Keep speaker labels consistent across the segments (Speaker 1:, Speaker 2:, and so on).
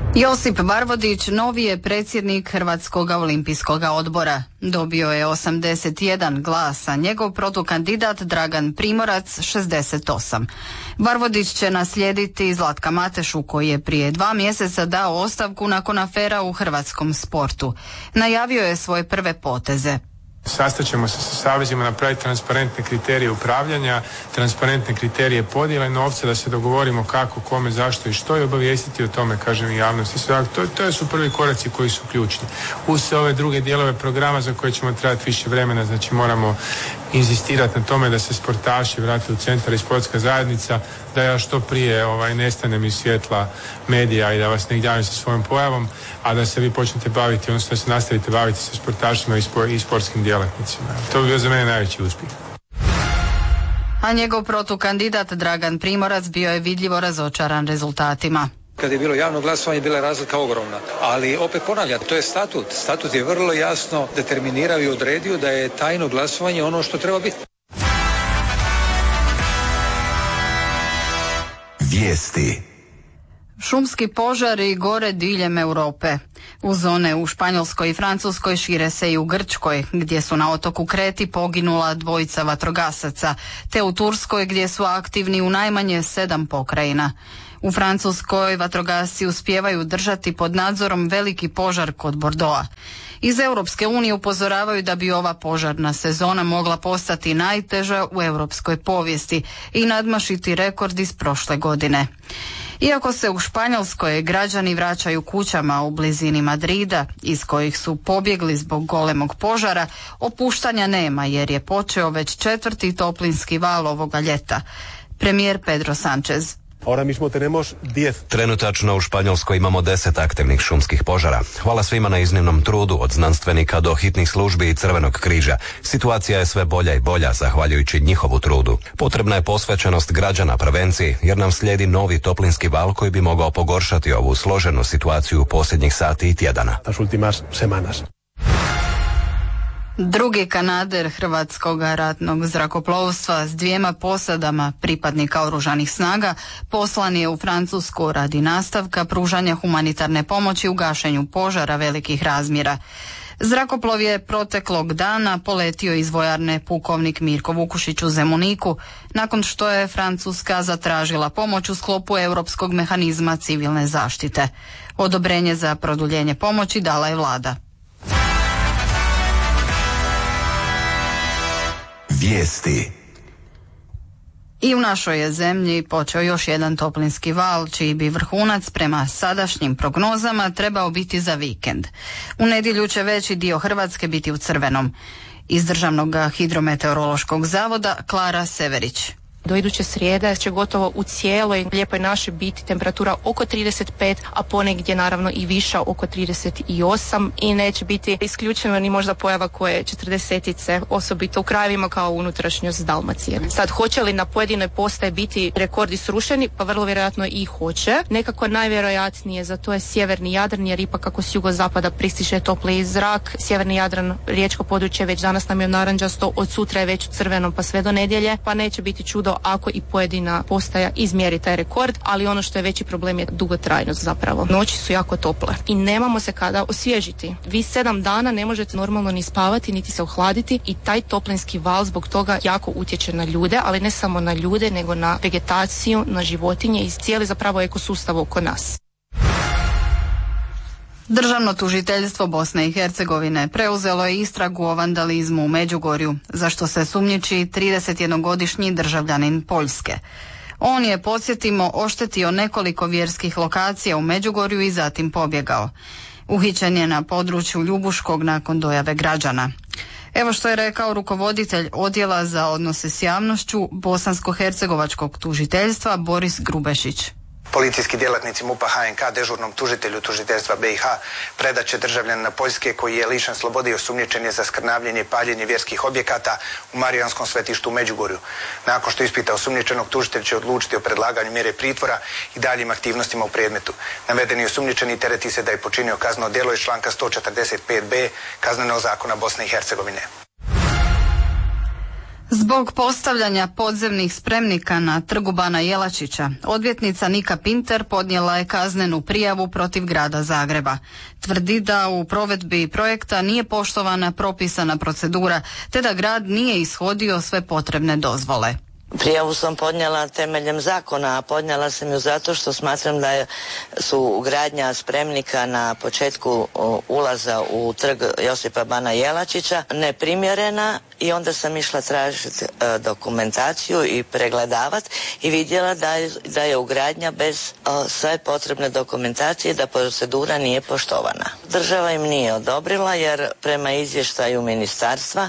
Speaker 1: Josip Varvodić novi je predsjednik Hrvatskog olimpijskog odbora. Dobio je 81 glas, a njegov protukandidat Dragan Primorac 68. Varvodić će naslijediti Zlatka Matešu, koji je prije 2 mjeseca dao ostavku nakon afera u hrvatskom sportu. Najavio je svoje prve poteze.
Speaker 2: Sastaćemo se sa savezima, napraviti transparentne kriterije upravljanja, transparentne kriterije podjele novca, da se dogovorimo kako, kome, zašto i što, i obavijestiti o tome, kažem, i javnosti. To su prvi koraci koji su ključni. Uz sve ove druge dijelove programa za koje ćemo trebati više vremena, znači moramo inzistirati na tome da se sportaši vrate u centar i sportska zajednica, da ja što prije nestanem iz svjetla medija i da vas ne gnjavim sa svojom pojavom, a da se vi počnete baviti, odnosno da se nastavite baviti sa sportašima i sportskim djelatnicima. To bi bio za mene najveći uspjeh.
Speaker 1: A njegov protukandidat Dragan Primorac bio je vidljivo razočaran rezultatima.
Speaker 3: Kad je bilo javno glasovanje, bila je razlika ogromna. Ali opet ponavljam, to je statut. Statut je vrlo jasno determinirao i odredio da je tajno glasovanje ono što treba biti.
Speaker 4: Vijesti.
Speaker 1: Šumski požari gore diljem Europe. U zone u Španjolskoj i Francuskoj šire se i u Grčkoj, gdje su na otoku Kreti poginula 2 vatrogasaca, te u Turskoj gdje su aktivni u najmanje 7 pokrajina. U Francuskoj vatrogasci uspijevaju držati pod nadzorom veliki požar kod Bordeauxa. Iz Europske unije upozoravaju da bi ova požarna sezona mogla postati najteža u europskoj povijesti i nadmašiti rekord iz prošle godine. Iako se u Španjolskoj građani vraćaju kućama u blizini Madrida, iz kojih su pobjegli zbog golemog požara, opuštanja nema jer je počeo već 4. toplinski val ovoga ljeta. Premijer Pedro Sánchez.
Speaker 5: Trenutačno u Španjolskoj imamo 10 aktivnih šumskih požara. Hvala svima na iznimnom trudu, od znanstvenika do hitnih službi i Crvenog križa. Situacija je sve bolja i bolja zahvaljujući njihovu trudu. Potrebna je posvećenost građana prevenciji, jer nam slijedi novi toplinski val koji bi mogao pogoršati ovu složenu situaciju u posljednjih sati i tjedana.
Speaker 1: Drugi kanader Hrvatskog ratnog zrakoplovstva s 2 posadama pripadnika oružanih snaga poslan je u Francusku radi nastavka pružanja humanitarne pomoći u gašenju požara velikih razmjera. Zrakoplov je proteklog dana poletio iz vojarne pukovnik Mirko Vukušić u Zemuniku, nakon što je Francuska zatražila pomoć u sklopu europskog mehanizma civilne zaštite. Odobrenje za produljenje pomoći dala je vlada.
Speaker 4: Vijesti.
Speaker 1: I u našoj je zemlji počeo još jedan toplinski val, čiji bi vrhunac prema sadašnjim prognozama trebao biti za vikend. U nedjelju će veći dio Hrvatske biti u crvenom. Iz Državnog hidrometeorološkog zavoda Klara Severić.
Speaker 6: Do iduće srijede će gotovo u cijeloj lijepoj našoj biti temperatura oko 35, a ponegdje naravno i viša oko 38 i neće biti isključeno ni možda pojava koje 40-tice, osobito u krajevima kao unutrašnjost Dalmacije. Sad, hoće li na pojedinoj postaji biti rekordi srušeni? Pa vrlo vjerojatno i hoće. Nekako najvjerojatnije za to je sjeverni Jadran, jer ipak kako s jugozapada pristiže topliji zrak, sjeverni Jadran, riječko područje već danas nam je narančasto, od sutra je već u crvenom pa sve do nedjelje, pa neće biti čudo ako i pojedina postaja izmjeri taj rekord, ali ono što je veći problem je dugotrajnost zapravo. Noći su jako tople i nemamo se kada osvježiti. Vi 7 dana ne možete normalno ni spavati, niti se ohladiti i taj toplinski val zbog toga jako utječe na ljude, ali ne samo na ljude, nego na vegetaciju, na životinje i cijeli zapravo ekosustav oko nas.
Speaker 1: Državno tužiteljstvo Bosne i Hercegovine preuzelo je istragu o vandalizmu u Međugorju, za što se sumnjiči 31-godišnji državljanin Poljske. On je, podsjetimo, oštetio nekoliko vjerskih lokacija u Međugorju i zatim pobjegao. Uhićen je na području Ljubuškog nakon dojave građana. Evo što je rekao rukovoditelj Odjela za odnose s javnošću Bosansko-hercegovačkog tužiteljstva Boris Grubešić.
Speaker 7: Policijski djelatnici MUP-a HNK dežurnom tužitelju tužiteljstva BiH predat će državljanina Poljske koji je lišen slobode i osumnjičen je za skrnavljenje i paljenje vjerskih objekata u Marijanskom svetištu u Međugorju. Nakon što ispita osumnjičenog, tužitelj će odlučiti o predlaganju mjere pritvora i daljim aktivnostima u predmetu. Navedeni osumnjičeni tereti se da je počinio kazneno djelo iz članka 145b Kaznenog zakona Bosne i Hercegovine.
Speaker 1: Zbog postavljanja podzemnih spremnika na trgu Bana Jelačića, odvjetnica Nika Pinter podnijela je kaznenu prijavu protiv grada Zagreba. Tvrdi da u provedbi projekta nije poštovana propisana procedura, te da grad nije ishodio sve potrebne dozvole.
Speaker 8: Prijavu sam podnijela temeljem zakona, a podnijela sam ju zato što smatram da su gradnja spremnika na početku ulaza u trg Josipa Bana Jelačića neprimjerena i onda sam išla tražiti dokumentaciju i pregledavati i vidjela da je ugradnja bez sve potrebne dokumentacije, da procedura nije poštovana. Država im nije odobrila jer prema izvještaju ministarstva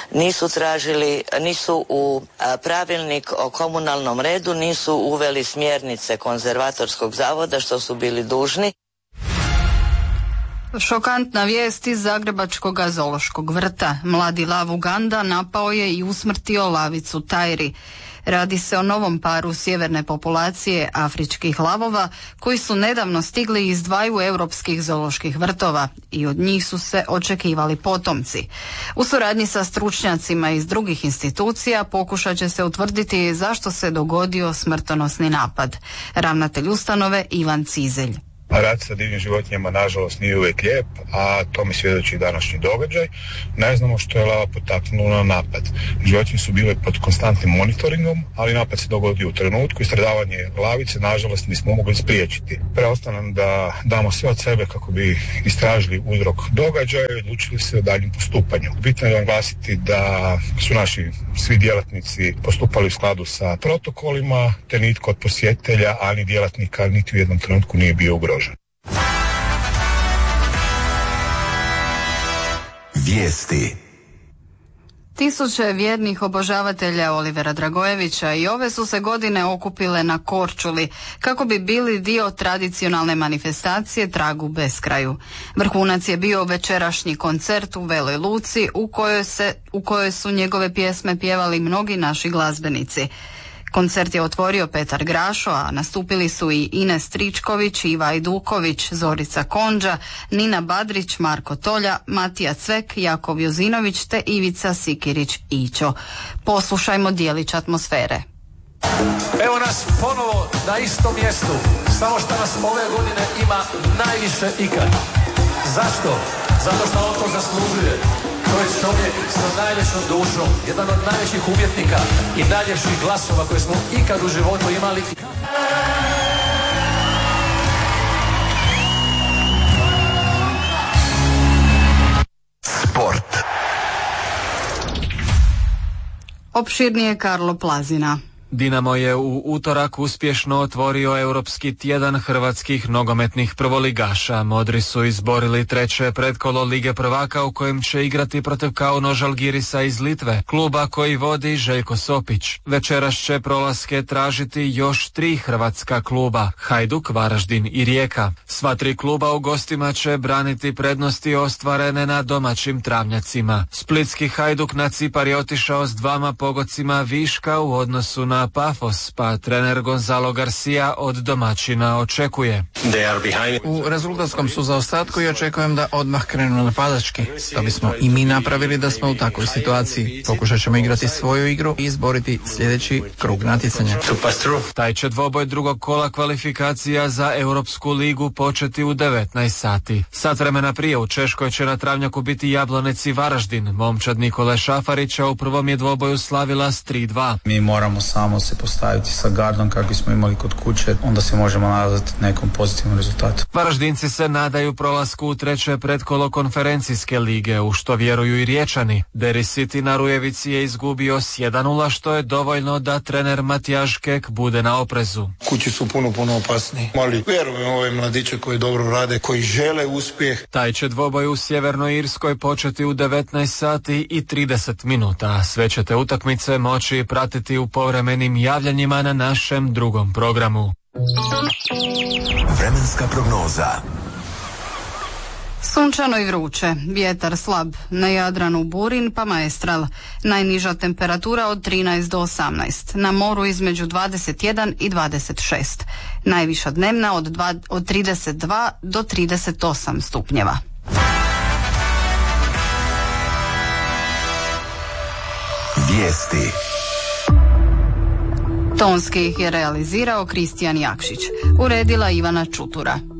Speaker 8: nisu u pravilnik o komunalnom redu nisu uveli smjernice konzervatorskog zavoda što su bili dužni.
Speaker 1: Šokantna vijest iz Zagrebačkog zoološkog vrta. Mladi lav Uganda napao je i usmrtio lavicu Tajri. Radi se o novom paru sjeverne populacije afričkih lavova koji su nedavno stigli iz dvaju europskih zooloških vrtova i od njih su se očekivali potomci. U suradnji sa stručnjacima iz drugih institucija pokušat će se utvrditi zašto se dogodio smrtonosni napad. Ravnatelj ustanove Ivan Cizelj.
Speaker 9: Rad sa divnim životinjama nažalost nije uvijek lijep, a tome svjedoči današnji događaj. Ne znamo što je lava potaknulo na napad. Životinje su bile pod konstantnim monitoringom, ali napad se dogodio u trenutku i stradavanje lavice nažalost nismo mogli spriječiti. Preostaje nam da damo sve od sebe kako bi istražili uzrok događaja i odlučili se o daljnjem postupanju. Bitno je naglasiti da su naši svi djelatnici postupali u skladu sa protokolima, te nitko od posjetitelja, ani djelatnika niti u jednom trenutku nije bio ugrožen.
Speaker 4: Vijesti.
Speaker 1: Tisuće vjernih obožavatelja Olivera Dragojevića i ove su se godine okupile na Korčuli kako bi bili dio tradicionalne manifestacije Trag u beskraju. Vrhunac je bio večerašnji koncert u Veloj Luci u kojoj su njegove pjesme pjevali mnogi naši glazbenici. Koncert je otvorio Petar Grašo, a nastupili su i Ines Tričković, Iva Ajduković, Zorica Konđa, Nina Badrić, Marko Tolja, Matija Cvek, Jakov Jozinović te Ivica Sikirić-Ićo. Poslušajmo dijelić atmosfere.
Speaker 10: Evo nas ponovo na istom mjestu, samo što nas ove godine ima najviše ikad. Zašto? Zato što on to zaslužuje. To je čovjek sa najvećom dušom, jedan od najvećih umjetnika i najljepših glasova koje smo ikad u životu imali.
Speaker 4: Sport.
Speaker 1: Opširnije Karlo Plazina.
Speaker 11: Dinamo je u utorak uspješno otvorio Europski tjedan hrvatskih nogometnih prvoligaša. Modri su izborili treće pretkolo Lige prvaka u kojem će igrati protiv Kauno Žalgirisa iz Litve, kluba koji vodi Željko Sopić. Večeras će prolaske tražiti još 3 hrvatska kluba, Hajduk, Varaždin i Rijeka. Sva 3 kluba u gostima će braniti prednosti ostvarene na domaćim travnjacima. Splitski Hajduk na Cipar je otišao s 2 pogodcima viška u odnosu na Pafos, pa trener Gonzalo Garcia od domaćina očekuje.
Speaker 12: U rezultatskom su zaostatku i očekujem da odmah krenu napadački. To bismo i mi napravili da smo u takvoj situaciji. Pokušat ćemo igrati svoju igru i izboriti sljedeći krug natjecanja.
Speaker 11: Taj će dvoboj drugog kola kvalifikacija za Europsku ligu početi u 19 sati. Sat vremena prije u Češkoj će na travnjaku biti Jablonec i Varaždin. Momčad Nikole Šafarića u prvom je dvoboju slavila s 3-2.
Speaker 13: Mi moramo samo se postaviti sa gardom kakvi smo imali kod kuće, onda se možemo nadati nekom pozitivnom rezultatu.
Speaker 11: Varaždinci se nadaju prolasku u treće pretkolo konferencijske lige, u što vjeruju i Riječani. Deri City na Rujevici je izgubio s 1-0, što je dovoljno da trener Matijaš Kek bude na oprezu.
Speaker 14: Kući su puno opasniji, ali vjerujem ove mladiće koji dobro rade, koji žele uspjeh.
Speaker 11: Taj će dvoboj u Sjevernoj Irskoj početi u 19 sati i 30 minuta. Sve ćete utakmice moći pratiti u povremenim javljanjima na našem drugom programu.
Speaker 4: Vremenska prognoza.
Speaker 1: Sunčano i vruće, vjetar slab, na Jadranu burin pa maestral, najniža temperatura od 13 do 18, na moru između 21 i 26, najviša dnevna od 32 do 38 stupnjeva.
Speaker 4: Vijesti.
Speaker 1: Tonski ih je realizirao Kristijan Jakšić. Uredila Ivana Čutura.